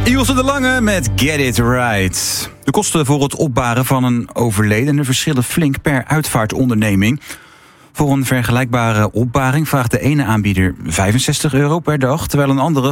Ilse de Lange met Get It Right. De kosten voor het opbaren van een overledene verschillen flink per uitvaartonderneming. Voor een vergelijkbare opbaring vraagt de ene aanbieder €65 per dag, terwijl een andere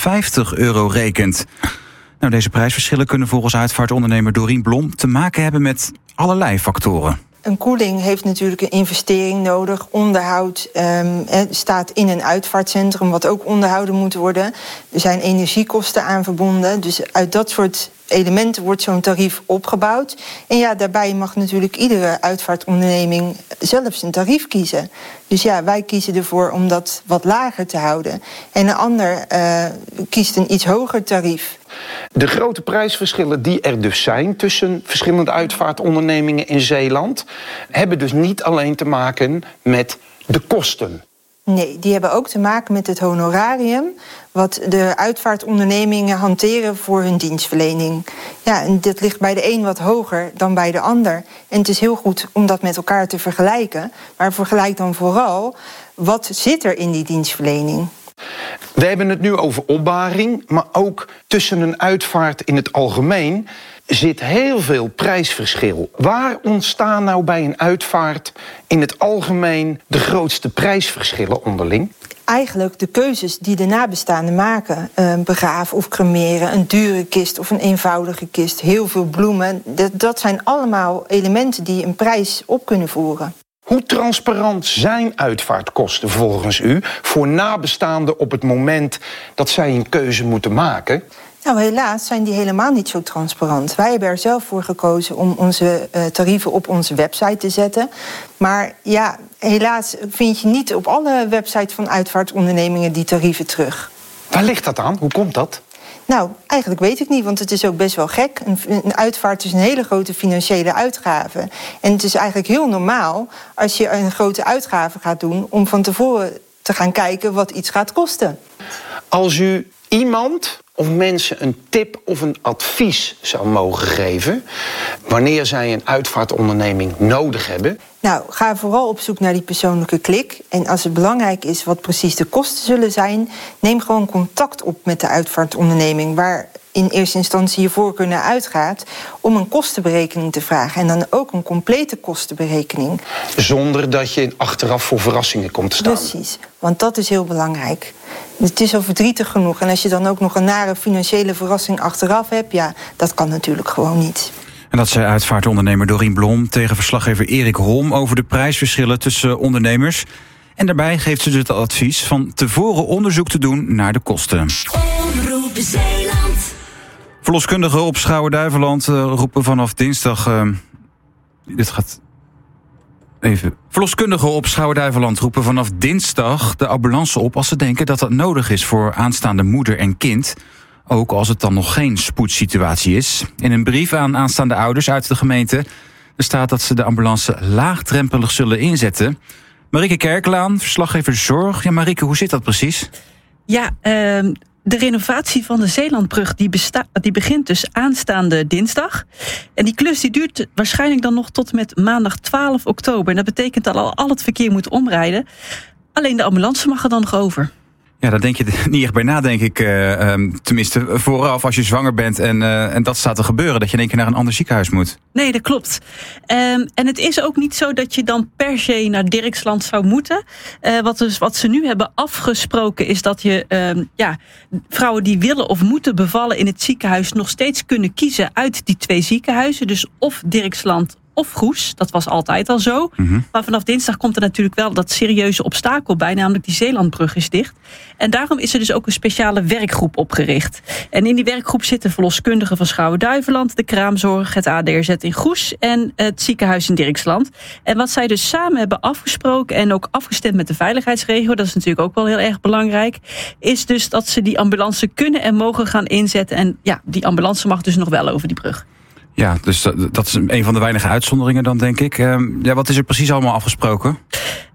€150 rekent. Nou, deze prijsverschillen kunnen volgens uitvaartondernemer Dorien Blom te maken hebben met allerlei factoren. Een koeling heeft natuurlijk een investering nodig. Onderhoud staat in een uitvaartcentrum, wat ook onderhouden moet worden. Er zijn energiekosten aan verbonden. Dus uit dat soort elementen wordt zo'n tarief opgebouwd. En ja, daarbij mag natuurlijk iedere uitvaartonderneming zelf zijn tarief kiezen. Dus ja, wij kiezen ervoor om dat wat lager te houden. En een ander kiest een iets hoger tarief. De grote prijsverschillen die er dus zijn tussen verschillende uitvaartondernemingen in Zeeland hebben dus niet alleen te maken met de kosten. Nee, die hebben ook te maken met het honorarium wat de uitvaartondernemingen hanteren voor hun dienstverlening. Ja, en dit ligt bij de een wat hoger dan bij de ander. En het is heel goed om dat met elkaar te vergelijken. Maar vergelijk dan vooral, wat zit er in die dienstverlening? We hebben het nu over opbaring, maar ook tussen een uitvaart in het algemeen zit heel veel prijsverschil. Waar ontstaan nou bij een uitvaart in het algemeen de grootste prijsverschillen onderling? Eigenlijk de keuzes die de nabestaanden maken. Begraven of cremeren, een dure kist of een eenvoudige kist, heel veel bloemen. Dat zijn allemaal elementen die een prijs op kunnen voeren. Hoe transparant zijn uitvaartkosten volgens u voor nabestaanden op het moment dat zij een keuze moeten maken? Nou, helaas zijn die helemaal niet zo transparant. Wij hebben er zelf voor gekozen om onze tarieven op onze website te zetten. Maar ja, helaas vind je niet op alle websites van uitvaartondernemingen die tarieven terug. Waar ligt dat aan? Hoe komt dat? Nou, eigenlijk weet ik niet, want het is ook best wel gek. Een uitvaart is een hele grote financiële uitgave. En het is eigenlijk heel normaal als je een grote uitgave gaat doen om van tevoren te gaan kijken wat iets gaat kosten. Als u iemand of mensen een tip of een advies zou mogen geven wanneer zij een uitvaartonderneming nodig hebben? Nou, ga vooral op zoek naar die persoonlijke klik. En als het belangrijk is wat precies de kosten zullen zijn, neem gewoon contact op met de uitvaartonderneming, waar in eerste instantie je voorkeur naar uitgaat, om een kostenberekening te vragen. En dan ook een complete kostenberekening. Zonder dat je achteraf voor verrassingen komt te staan. Precies, want dat is heel belangrijk. Het is al verdrietig genoeg. En als je dan ook nog een nare financiële verrassing achteraf hebt, ja, dat kan natuurlijk gewoon niet. En dat zei uitvaartondernemer Dorien Blom tegen verslaggever Erik Holm over de prijsverschillen tussen ondernemers. En daarbij geeft ze dus het advies van tevoren onderzoek te doen naar de kosten. Omroep Zeeland. Verloskundigen op Schouwen-Duiveland roepen vanaf dinsdag... Verloskundigen op Schouwen-Duiveland roepen vanaf dinsdag de ambulance op als ze denken dat dat nodig is voor aanstaande moeder en kind. Ook als het dan nog geen spoedsituatie is. In een brief aan aanstaande ouders uit de gemeente staat dat ze de ambulance laagdrempelig zullen inzetten. Marieke Kerkelaan, verslaggever Zorg. Ja, Marieke, hoe zit dat precies? Ja, de renovatie van de Zeelandbrug die begint dus aanstaande dinsdag. En die klus die duurt waarschijnlijk dan nog tot met maandag 12 oktober. En dat betekent dat al het verkeer moet omrijden. Alleen de ambulance mag er dan nog over. Ja, daar denk je niet echt bij na, denk ik. Tenminste, vooraf als je zwanger bent en dat staat te gebeuren, dat je in één keer naar een ander ziekenhuis moet. Nee, dat klopt. En het is ook niet zo dat je dan per se naar Dirksland zou moeten. Wat ze nu hebben afgesproken is dat je vrouwen die willen of moeten bevallen in het ziekenhuis nog steeds kunnen kiezen uit die 2 ziekenhuizen. Dus of Dirksland of Goes, dat was altijd al zo. Mm-hmm. Maar vanaf dinsdag komt er natuurlijk wel dat serieuze obstakel bij, namelijk die Zeelandbrug is dicht. En daarom is er dus ook een speciale werkgroep opgericht. En in die werkgroep zitten verloskundigen van Schouwen-Duiveland, de kraamzorg, het ADRZ in Goes en het ziekenhuis in Dirksland. En wat zij dus samen hebben afgesproken en ook afgestemd met de veiligheidsregio, dat is natuurlijk ook wel heel erg belangrijk, is dus dat ze die ambulance kunnen en mogen gaan inzetten. En ja, die ambulance mag dus nog wel over die brug. Ja, dus dat is een van de weinige uitzonderingen dan, denk ik. Wat is er precies allemaal afgesproken?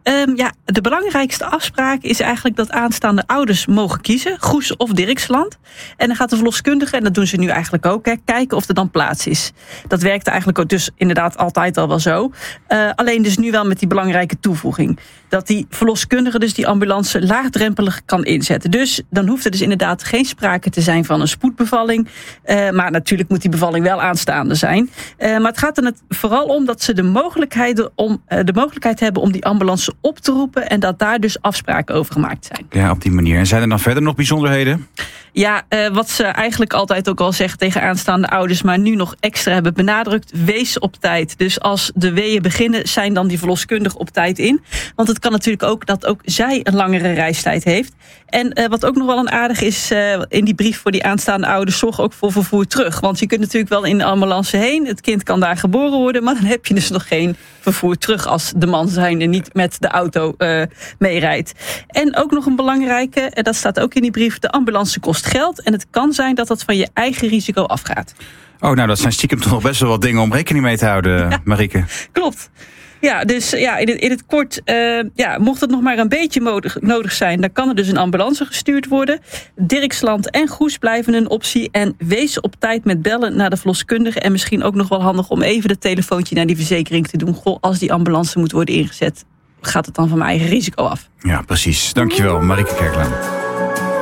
De belangrijkste afspraak is eigenlijk dat aanstaande ouders mogen kiezen, Goes of Dirksland. En dan gaat de verloskundige, en dat doen ze nu eigenlijk ook, kijken of er dan plaats is. Dat werkt eigenlijk ook dus inderdaad altijd al wel zo. Alleen dus nu wel met die belangrijke toevoeging. Dat die verloskundige dus die ambulance laagdrempelig kan inzetten. Dus dan hoeft er dus inderdaad geen sprake te zijn van een spoedbevalling. Maar natuurlijk moet die bevalling wel aanstaande zijn. Maar het gaat er vooral om dat ze de mogelijkheid hebben om die ambulance op te roepen en dat daar dus afspraken over gemaakt zijn. Ja, op die manier. En zijn er dan verder nog bijzonderheden? Ja, wat ze eigenlijk altijd ook al zeggen tegen aanstaande ouders, maar nu nog extra hebben benadrukt, wees op tijd. Dus als de weeën beginnen, zijn dan die verloskundige op tijd in. Want het kan natuurlijk ook dat ook zij een langere reistijd heeft. En wat ook nog wel een aardig is in die brief voor die aanstaande ouders, zorg ook voor vervoer terug. Want je kunt natuurlijk wel in de ambulance heen, het kind kan daar geboren worden, maar dan heb je dus nog geen vervoer terug als de man zijnde niet met de auto meerijdt. En ook nog een belangrijke, dat staat ook in die brief, de ambulance kost geld en het kan zijn dat dat van je eigen risico afgaat. Oh, nou, dat zijn stiekem toch nog best wel wat dingen om rekening mee te houden, ja, Marieke. Klopt. Ja, dus in het kort, mocht het nog maar een beetje nodig zijn, dan kan er dus een ambulance gestuurd worden. Dirksland en Goes blijven een optie. En wees op tijd met bellen naar de verloskundige. En misschien ook nog wel handig om even het telefoontje naar die verzekering te doen. Goh, als die ambulance moet worden ingezet, gaat het dan van mijn eigen risico af. Ja, precies. Dankjewel, Marieke Kerklaan.